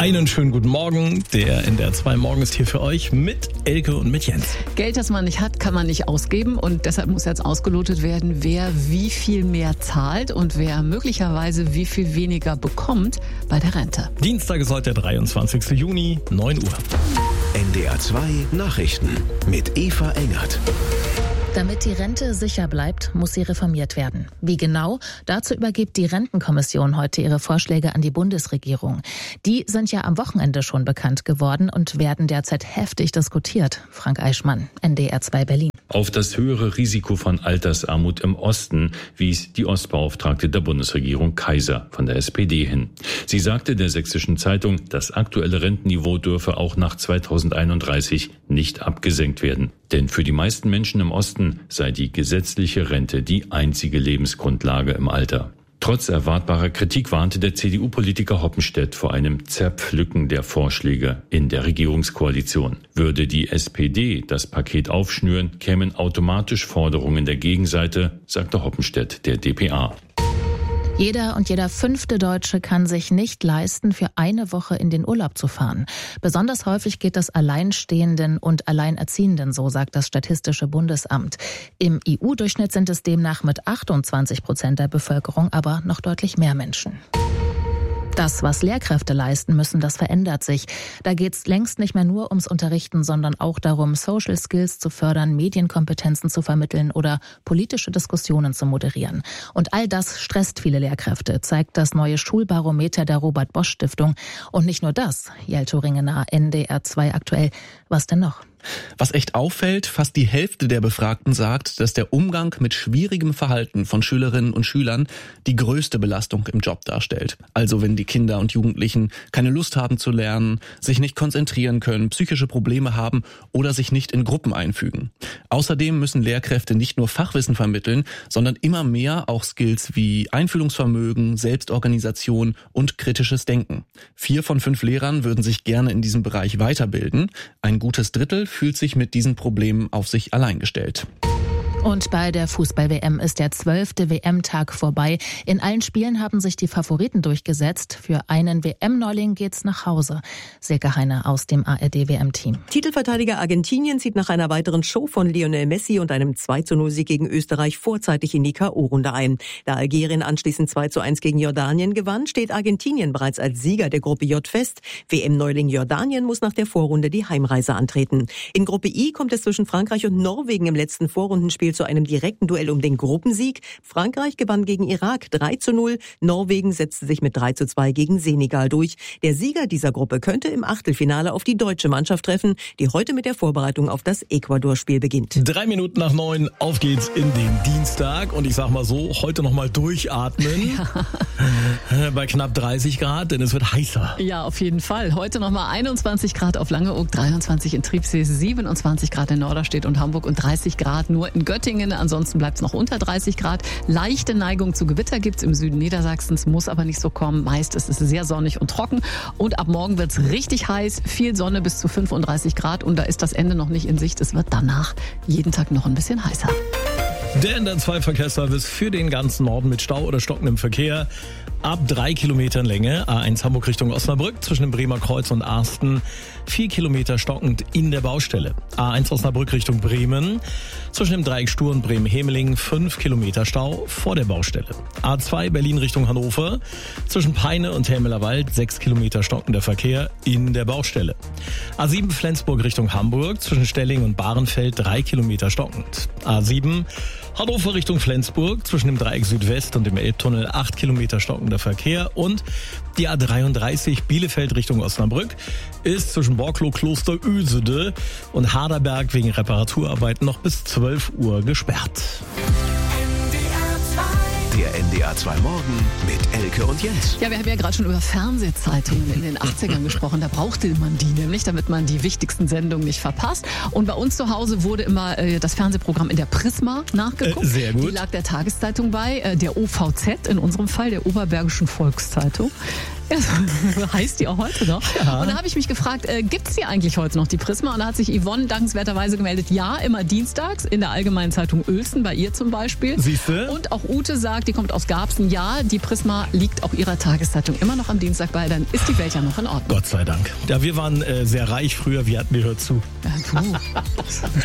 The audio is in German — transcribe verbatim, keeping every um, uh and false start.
Einen schönen guten Morgen. Der N D R zwei Morgen ist hier für euch mit Elke und mit Jens. Geld, das man nicht hat, kann man nicht ausgeben. Und deshalb muss jetzt ausgelotet werden, wer wie viel mehr zahlt und wer möglicherweise wie viel weniger bekommt bei der Rente. Dienstag ist heute der dreiundzwanzigster Juni, neun Uhr. N D R zwei Nachrichten mit Eva Engert. Damit die Rente sicher bleibt, muss sie reformiert werden. Wie genau? Dazu übergibt die Rentenkommission heute ihre Vorschläge an die Bundesregierung. Die sind ja am Wochenende schon bekannt geworden und werden derzeit heftig diskutiert. Frank Eichmann, N D R zwei Berlin. Auf das höhere Risiko von Altersarmut im Osten wies die Ostbeauftragte der Bundesregierung Kaiser von der S P D hin. Sie sagte der Sächsischen Zeitung, das aktuelle Rentenniveau dürfe auch nach zweitausendeinunddreißig nicht abgesenkt werden. Denn für die meisten Menschen im Osten sei die gesetzliche Rente die einzige Lebensgrundlage im Alter. Trotz erwartbarer Kritik warnte der C D U-Politiker Hoppenstedt vor einem Zerpflücken der Vorschläge in der Regierungskoalition. Würde die S P D das Paket aufschnüren, kämen automatisch Forderungen der Gegenseite, sagte Hoppenstedt der d p a. Jeder und jeder fünfte Deutsche kann sich nicht leisten, für eine Woche in den Urlaub zu fahren. Besonders häufig geht das Alleinstehenden und Alleinerziehenden, so sagt das Statistische Bundesamt. Im E U-Durchschnitt sind es demnach mit achtundzwanzig Prozent der Bevölkerung aber noch deutlich mehr Menschen. Das, was Lehrkräfte leisten müssen, das verändert sich. Da geht es längst nicht mehr nur ums Unterrichten, sondern auch darum, Social Skills zu fördern, Medienkompetenzen zu vermitteln oder politische Diskussionen zu moderieren. Und all das stresst viele Lehrkräfte, zeigt das neue Schulbarometer der Robert-Bosch-Stiftung. Und nicht nur das, Jelto Ringenaar, N D R zwei aktuell. Was denn noch? Was echt auffällt, fast die Hälfte der Befragten sagt, dass der Umgang mit schwierigem Verhalten von Schülerinnen und Schülern die größte Belastung im Job darstellt. Also wenn die Kinder und Jugendlichen keine Lust haben zu lernen, sich nicht konzentrieren können, psychische Probleme haben oder sich nicht in Gruppen einfügen. Außerdem müssen Lehrkräfte nicht nur Fachwissen vermitteln, sondern immer mehr auch Skills wie Einfühlungsvermögen, Selbstorganisation und kritisches Denken. Vier von fünf Lehrern würden sich gerne in diesem Bereich weiterbilden. Ein gutes Drittel fühlt sich mit diesen Problemen auf sich allein gestellt. Und bei der Fußball-W M ist der zwölfte W M-Tag vorbei. In allen Spielen haben sich die Favoriten durchgesetzt. Für einen W M-Neuling geht's nach Hause. Silke Heine aus dem A R D-W M-Team. Titelverteidiger Argentinien zieht nach einer weiteren Show von Lionel Messi und einem zwei zu null Sieg gegen Österreich vorzeitig in die K O-Runde ein. Da Algerien anschließend zwei zu eins gegen Jordanien gewann, steht Argentinien bereits als Sieger der Gruppe J fest. W M-Neuling Jordanien muss nach der Vorrunde die Heimreise antreten. In Gruppe I kommt es zwischen Frankreich und Norwegen im letzten Vorrundenspiel zu einem direkten Duell um den Gruppensieg. Frankreich gewann gegen Irak drei zu null. Norwegen setzte sich mit drei zu zwei gegen Senegal durch. Der Sieger dieser Gruppe könnte im Achtelfinale auf die deutsche Mannschaft treffen, die heute mit der Vorbereitung auf das Ecuador-Spiel beginnt. Drei Minuten nach neun, auf geht's in den Dienstag. Und ich sag mal so, heute nochmal durchatmen. Ja. Bei knapp dreißig Grad, denn es wird heißer. Ja, auf jeden Fall. Heute nochmal einundzwanzig Grad auf Langeoog, dreiundzwanzig in Triebsee, siebenundzwanzig Grad in Norderstedt und Hamburg und dreißig Grad nur in Göttingen. Ansonsten bleibt es noch unter dreißig Grad. Leichte Neigung zu Gewitter gibt es im Süden Niedersachsens, muss aber nicht so kommen. Meist ist es sehr sonnig und trocken. Und ab morgen wird es richtig heiß. Viel Sonne bis zu fünfunddreißig Grad. Und da ist das Ende noch nicht in Sicht. Es wird danach jeden Tag noch ein bisschen heißer. Der N D R zwei Verkehrsservice für den ganzen Norden mit Stau oder stockendem Verkehr. Ab drei Kilometern Länge, A eins Hamburg Richtung Osnabrück, zwischen dem Bremer Kreuz und Arsten, vier Kilometer stockend in der Baustelle. A eins Osnabrück Richtung Bremen, zwischen dem Dreieck Stur und Bremen-Hemeling, fünf Kilometer Stau vor der Baustelle. A zwei Berlin Richtung Hannover, zwischen Peine und Helmelerwald, sechs Kilometer stockender Verkehr in der Baustelle. A sieben Flensburg Richtung Hamburg, zwischen Stelling und Bahrenfeld, drei Kilometer stockend. A sieben Hannover Richtung Flensburg, zwischen dem Dreieck Südwest und dem Elbtunnel, acht Kilometer stockender Verkehr. Und die A dreiunddreißig Bielefeld Richtung Osnabrück ist zwischen Borklow, Kloster Uesede und Harderberg wegen Reparaturarbeiten noch bis zwölf Uhr gesperrt. Der N D R zwei Morgen mit Elke und Jens. Ja, wir haben ja gerade schon über Fernsehzeitungen in den achtzigern gesprochen. Da brauchte man die nämlich, damit man die wichtigsten Sendungen nicht verpasst. Und bei uns zu Hause wurde immer äh, das Fernsehprogramm in der Prisma nachgeguckt. Äh, sehr gut. Die lag der Tageszeitung bei, äh, der O V Z in unserem Fall, der Oberbergischen Volkszeitung. Ja, so heißt die auch heute noch. Ja. Und da habe ich mich gefragt, äh, gibt es die eigentlich heute noch, die Prisma? Und da hat sich Yvonne dankenswerterweise gemeldet, ja, immer dienstags in der Allgemeinen Zeitung Uelzen, bei ihr zum Beispiel. Siehste? Und auch Ute sagt, die kommt aus Garbsen, ja, die Prisma liegt auch ihrer Tageszeitung immer noch am Dienstag bei, dann ist die Welt ja noch in Ordnung. Gott sei Dank. Ja, wir waren äh, sehr reich früher, wir hatten die Hör zu. Ja, puh.